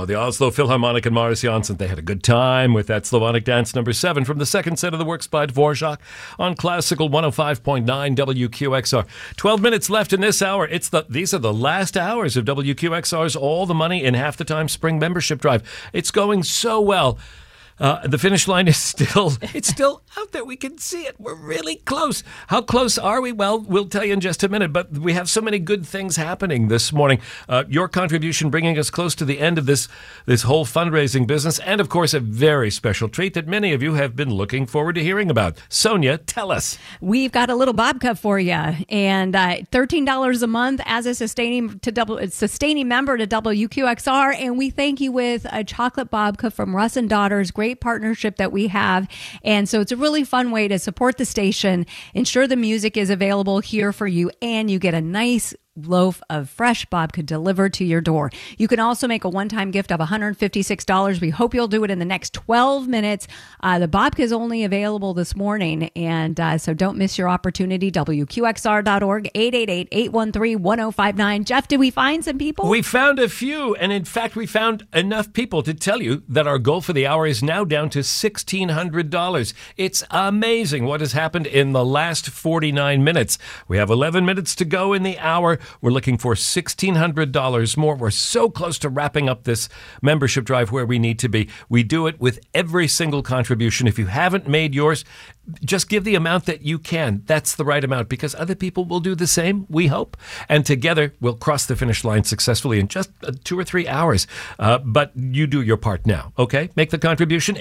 Oh, the Oslo Philharmonic and Morris Janssen, they had a good time with that Slavonic Dance number 7 from the second set of the works by Dvorak on Classical 105.9 WQXR. 12 minutes left in this hour. These are the last hours of WQXR's All the Money in Half the Time Spring Membership Drive. It's going so well. The finish line is still out there. We can see it. We're really close. How close are we? Well, we'll tell you in just a minute, but we have so many good things happening this morning. Your contribution bringing us close to the end of this whole fundraising business, and of course, a very special treat that many of you have been looking forward to hearing about. Sonia, tell us. We've got a little babka for you, and $13 a month as a sustaining member to WQXR, and we thank you with a chocolate babka from Russ and Daughters. Great partnership that we have. And so it's a really fun way to support the station, ensure the music is available here for you, and you get a nice loaf of fresh babka delivered to your door. You can also make a one-time gift of $156. We hope you'll do it in the next 12 minutes. The babka is only available this morning, and so don't miss your opportunity. WQXR.org, 888-813-1059. Jeff, did we find some people? We found a few, and in fact, we found enough people to tell you that our goal for the hour is now down to $1,600. It's amazing what has happened in the last 49 minutes. We have 11 minutes to go in the hour. We're looking for $1,600 more. We're so close to wrapping up this membership drive where we need to be. We do it with every single contribution. If you haven't made yours, just give the amount that you can. That's the right amount, because other people will do the same, we hope. And together, we'll cross the finish line successfully in just 2 or 3 hours. But you do your part now, okay? Make the contribution,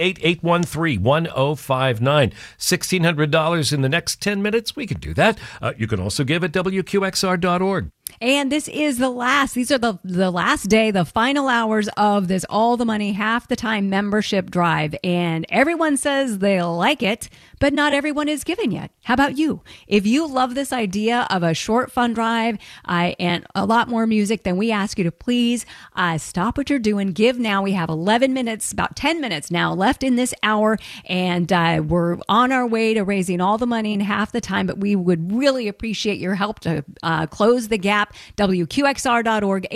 888-813-1059. $1,600 in the next 10 minutes, we can do that. You can also give at WQXR.org. And this is these are the last day, the final hours of this All the Money Half the Time membership drive. And everyone says they like it, but not everyone is giving yet. How about you? If you love this idea of a short fun drive and a lot more music, then we ask you to please stop what you're doing. Give now. We have 11 minutes, about 10 minutes now left in this hour. And we're on our way to raising all the money in half the time, but we would really appreciate your help to close the gap. WQXR.org,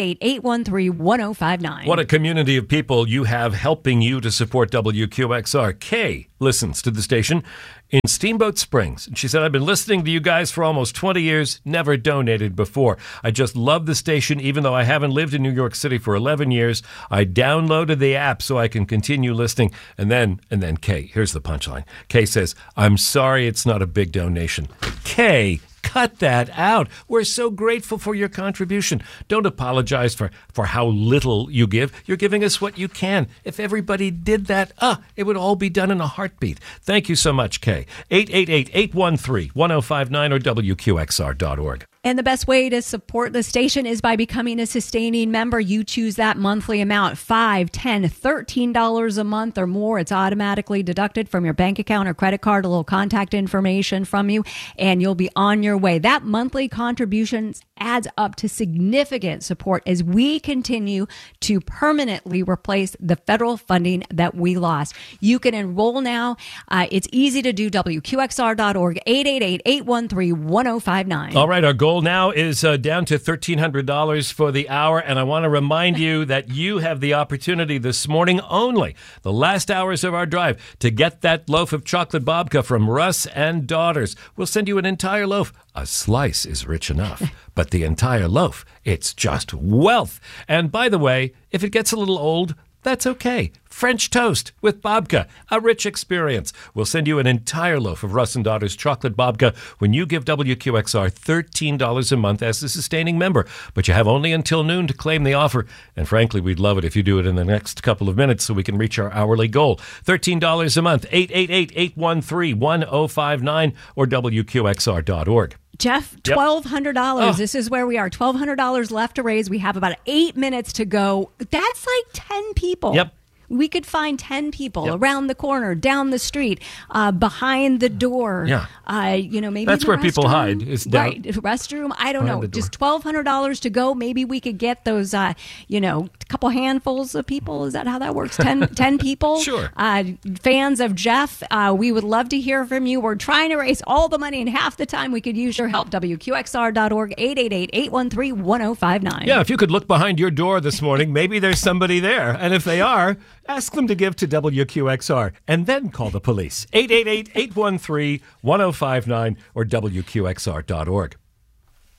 888-813-1059. What a community of people you have helping you to support WQXR. Kay listens to the station in Steamboat Springs. She said, I've been listening to you guys for almost 20 years, never donated before. I just love the station, even though I haven't lived in New York City for 11 years. I downloaded the app so I can continue listening. And then Kay, here's the punchline. Kay says, I'm sorry it's not a big donation. Kay, cut that out. We're so grateful for your contribution. Don't apologize for how little you give. You're giving us what you can. If everybody did that, it would all be done in a heartbeat. Thank you so much, Kay. 888-813-1059 or WQXR.org. And the best way to support the station is by becoming a sustaining member. You choose that monthly amount, $5, $10, $13 a month or more. It's automatically deducted from your bank account or credit card, a little contact information from you, and you'll be on your way. That monthly contribution adds up to significant support as we continue to permanently replace the federal funding that we lost. You can enroll now. It's easy to do. WQXR.org, 888-813-1059. All right, our goal now is down to $1,300 for the hour, and I want to remind you that you have the opportunity this morning only, the last hours of our drive, to get that loaf of chocolate babka from Russ and Daughters. We'll send you an entire loaf. A slice is rich enough, but the entire loaf, it's just wealth. And by the way, if it gets a little old, that's okay. French toast with babka, a rich experience. We'll send you an entire loaf of Russ and Daughters chocolate babka when you give WQXR $13 a month as a sustaining member. But you have only until noon to claim the offer. And frankly, we'd love it if you do it in the next couple of minutes so we can reach our hourly goal. $13 a month, 888-813-1059 or WQXR.org. Jeff, $1,200. This is where we are. $1,200 left to raise. We have about 8 minutes to go. That's like 10 people. Yep. We could find 10 people around the corner, down the street, behind the door. Yeah. Maybe That's the where people restroom. hide, is down- right. Restroom. I don't know. the door. Just $1,200 to go. Maybe we could get those, a couple handfuls of people. Is that how that works? 10 people? Sure. Fans of Jeff, we would love to hear from you. We're trying to raise all the money, and half the time we could use your help. WQXR.org, 888-813-1059. Yeah, if you could look behind your door this morning, maybe there's somebody there. And if they are, ask them to give to WQXR and then call the police. 888-813-1059 or WQXR.org.